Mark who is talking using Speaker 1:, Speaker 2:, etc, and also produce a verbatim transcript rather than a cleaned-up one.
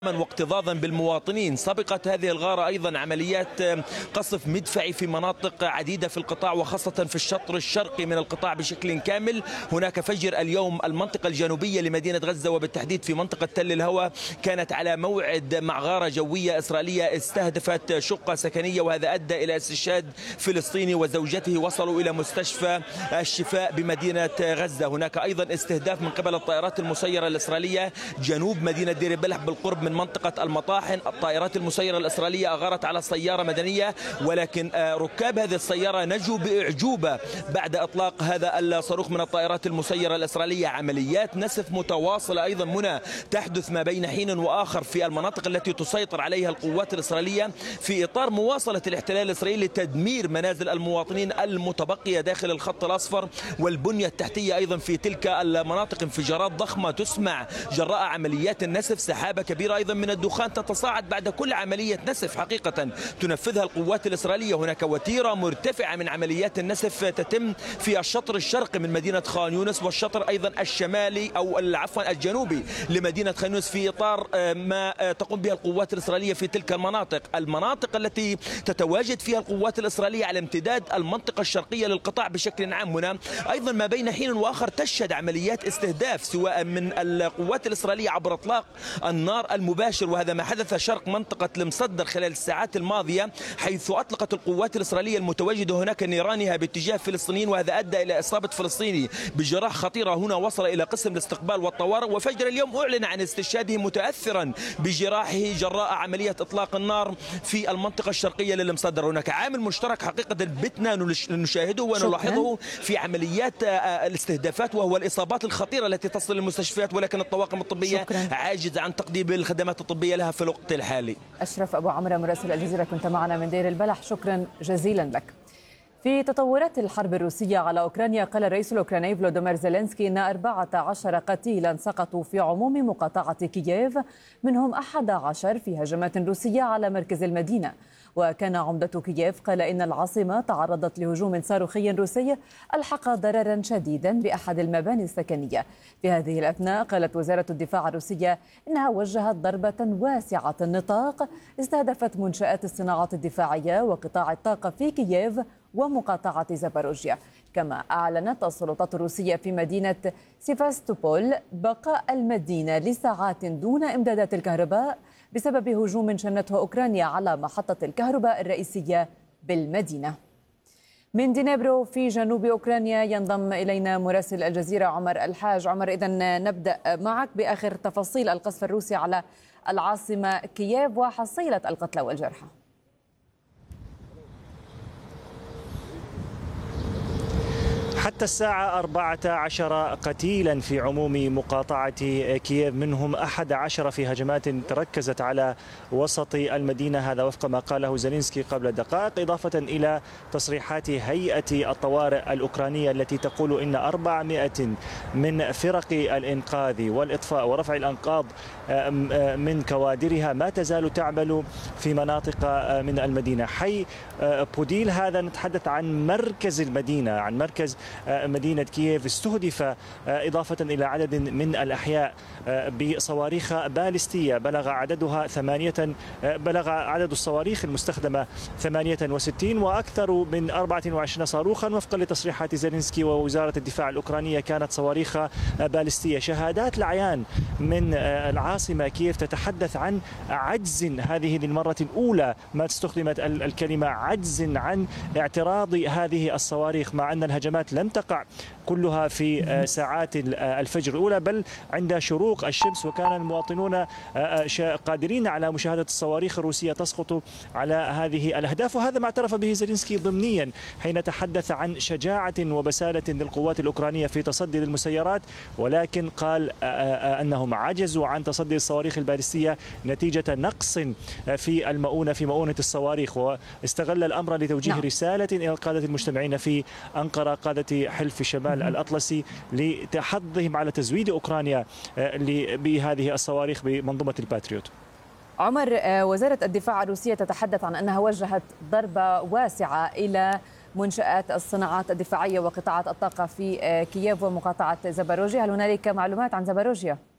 Speaker 1: واكتظاظا بالمواطنين. سبقت هذه الغارة أيضا عمليات قصف مدفعي في مناطق عديدة في القطاع وخاصة في الشطر الشرقي من القطاع بشكل كامل. هناك فجر اليوم المنطقة الجنوبية لمدينة غزة وبالتحديد في منطقة تل الهوى كانت على موعد مع غارة جوية إسرائيلية استهدفت شقة سكنية، وهذا أدى إلى استشهاد فلسطيني وزوجته وصلوا إلى مستشفى الشفاء بمدينة غزة. هناك أيضا استهداف من قبل الطائرات المسيرة الإسرائيلية جنوب مدينة دير البلح بالقرب من منطقة المطاحن. الطائرات المسيرة الإسرائيلية أغارت على سيارة مدنية، ولكن ركاب هذه السيارة نجوا بإعجوبة بعد إطلاق هذا الصاروخ من الطائرات المسيرة الإسرائيلية. عمليات نسف متواصلة أيضا منى تحدث ما بين حين وآخر في المناطق التي تسيطر عليها القوات الإسرائيلية في إطار مواصلة الاحتلال الإسرائيلي لتدمير منازل المواطنين المتبقية داخل الخط الأصفر والبنية التحتية أيضا في تلك المناطق. انفجارات ضخمة تسمع جراء عمليات النسف، سحابة كبيرة أيضا من الدخان تتصاعد بعد كل عملية نسف حقيقة تنفذها القوات الإسرائيلية. هناك وتيرة مرتفعة من عمليات النسف تتم في الشطر الشرقي من مدينة خان يونس والشطر أيضا الشمالي أو عفوا الجنوبي لمدينة خان يونس في إطار ما تقوم به القوات الإسرائيلية في تلك المناطق. المناطق التي تتواجد فيها القوات الإسرائيلية على امتداد المنطقة الشرقية للقطاع بشكل عام هنا أيضا ما بين حين وآخر تشهد عمليات استهداف سواء من القوات الإسرائيلية عبر إطلاق النار المباشر، وهذا ما حدث شرق منطقة المصدر خلال الساعات الماضية، حيث أطلقت القوات الإسرائيلية المتواجدة هناك نيرانها باتجاه فلسطينيين، وهذا أدى إلى إصابة فلسطيني بجراح خطيرة هنا وصل إلى قسم الاستقبال والطوارئ. وفجر اليوم أعلن عن استشهاده متأثرا بجراحه جراء عملية إطلاق النار في المنطقة الشرقية للمصدر. هناك عامل مشترك حقيقة بتنا نشاهده ونلاحظه في عمليات الاستهدافات وهو الإصابات الخطيرة التي تصل للمستشفيات، ولكن الطواقم الطبية شكرا. عاجزة عن تقديم الخدمات الطبية لها في الوقت الحالي.
Speaker 2: أشرف أبو عمرو مراسل الجزيرة كنت معنا من دير البلح، شكرا جزيلا لك. في تطورات الحرب الروسية على أوكرانيا قال الرئيس الأوكراني فلوديمير زيلينسكي أن أربعة عشر قتيلا سقطوا في عموم مقاطعة كييف، منهم أحد عشر في هجمات روسية على مركز المدينة. وكان عمدة كييف قال إن العاصمة تعرضت لهجوم صاروخي روسي ألحق ضررا شديدا بأحد المباني السكنية. في هذه الأثناء قالت وزارة الدفاع الروسية إنها وجهت ضربة واسعة النطاق استهدفت منشآت الصناعات الدفاعية وقطاع الطاقة في كييف ومقاطعة زاباروجيا. كما أعلنت السلطات الروسية في مدينة سيفاستوبول بقاء المدينة لساعات دون إمدادات الكهرباء بسبب هجوم شنته أوكرانيا على محطة الكهرباء الرئيسية بالمدينة. من دينيبرو في جنوب أوكرانيا ينضم إلينا مراسل الجزيرة عمر الحاج. عمر، إذن نبدأ معك بآخر تفاصيل القصف الروسي على العاصمة كييف وحصيلة القتلى والجرحى.
Speaker 3: حتى الساعة أربعة عشر قتيلا في عموم مقاطعة كييف، منهم أحد عشر في هجمات تركزت على وسط المدينة، هذا وفق ما قاله زيلينسكي قبل دقائق، إضافة إلى تصريحات هيئة الطوارئ الأوكرانية التي تقول إن أربعمائة من فرق الإنقاذ والإطفاء ورفع الأنقاض من كوادرها ما تزال تعمل في مناطق من المدينة. حي بوديل هذا نتحدث عن مركز المدينة، عن مركز مدينة كييف، استهدف إضافة إلى عدد من الأحياء بصواريخ باليستية بلغ عددها ثمانية بلغ عدد الصواريخ المستخدمة ثمانية وستين وأكثر من أربعة وعشرين صاروخا وفقا لتصريحات زيلينسكي ووزارة الدفاع الأوكرانية كانت صواريخ باليستية. شهادات العيان من العاصمة كييف تتحدث عن عجز، هذه للمرة الأولى ما استخدمت الكلمة عجز عن اعتراض هذه الصواريخ، مع أن الهجمات لم تقع كلها في ساعات الفجر الأولى بل عند شروق الشمس، وكان المواطنون قادرين على مشاهدة الصواريخ الروسية تسقط على هذه الأهداف. وهذا ما اعترف به زيلينسكي ضمنيا حين تحدث عن شجاعة وبسالة للقوات الأوكرانية في تصدي للمسيرات، ولكن قال أنهم عجزوا عن تصدي الصواريخ الباليستية نتيجة نقص في المؤونة في مؤونة الصواريخ. واستغل الأمر لتوجيه نعم. رسالة إلى القادة المجتمعين في أنقرة، قادة حلف شمال الأطلسي، لتحضهم على تزويد أوكرانيا بهذه الصواريخ بمنظومة الباتريوت.
Speaker 2: عمر، وزارة الدفاع الروسية تتحدث عن أنها وجهت ضربة واسعة إلى منشآت الصناعات الدفاعية وقطاعات الطاقة في كييف ومقاطعة زاباروجيا. هل هنالك معلومات عن زاباروجيا؟